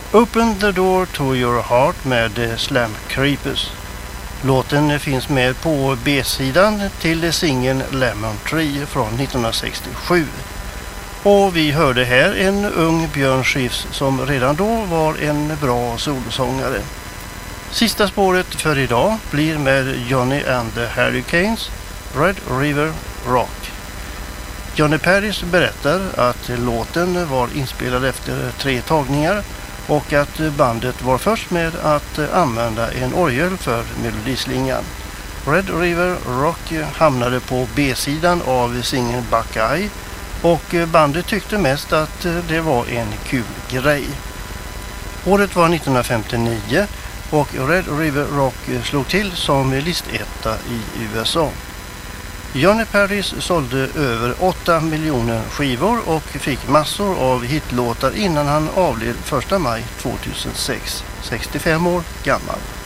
Open the Door to Your Heart med Slam Creepers. Låten finns med på B-sidan till singeln Lemon Tree från 1967. Och vi hörde här en ung Björn Skifs som redan då var en bra solsångare. Sista spåret för idag blir med Johnny and the Hurricanes, Red River Rock. Johnny Paris berättar att låten var inspelad efter 3 tagningar och att bandet var först med att använda en orgel för melodislingan. Red River Rock hamnade på B-sidan av singeln Buckeye och bandet tyckte mest att det var en kul grej. Året var 1959 och Red River Rock slog till som listetta i USA. Johnny Paris sålde över 8 miljoner skivor och fick massor av hitlåtar innan han avled 1 maj 2006, 65 år gammal.